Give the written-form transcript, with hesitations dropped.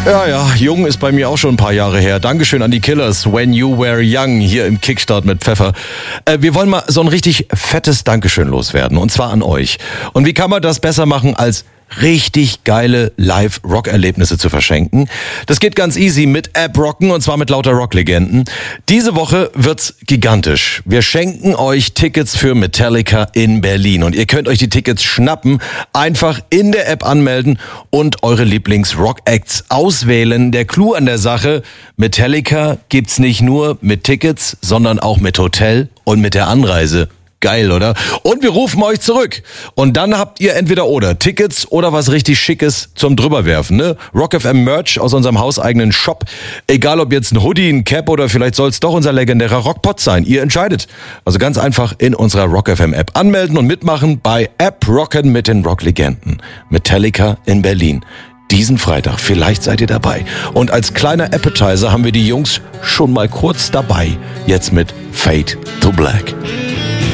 Ja, jung ist bei mir auch schon ein paar Jahre her. Dankeschön an die Killers, When You Were Young, hier im Kickstart mit Pfeffer. Wir wollen mal so ein richtig fettes Dankeschön loswerden, und zwar an euch. Und wie kann man das besser machen, als richtig geile Live-Rock-Erlebnisse zu verschenken? Das geht ganz easy mit App-Rocken, und zwar mit lauter Rock-Legenden. Diese Woche wird's gigantisch. Wir schenken euch Tickets für Metallica in Berlin, und ihr könnt euch die Tickets schnappen, einfach in der App anmelden und eure Lieblings-Rock-Acts auswählen. Der Clou an der Sache: Metallica gibt's nicht nur mit Tickets, sondern auch mit Hotel und mit der Anreise. Geil, oder? Und wir rufen euch zurück. Und dann habt ihr entweder oder Tickets oder was richtig Schickes zum Drüberwerfen, ne? Rock FM Merch aus unserem hauseigenen Shop. Egal ob jetzt ein Hoodie, ein Cap oder vielleicht soll es doch unser legendärer Rockpot sein. Ihr entscheidet. Also ganz einfach in unserer Rock FM App anmelden und mitmachen bei App Rocken mit den Rocklegenden. Metallica in Berlin. Diesen Freitag, vielleicht seid ihr dabei. Und als kleiner Appetizer haben wir die Jungs schon mal kurz dabei. Jetzt mit Fade to Black.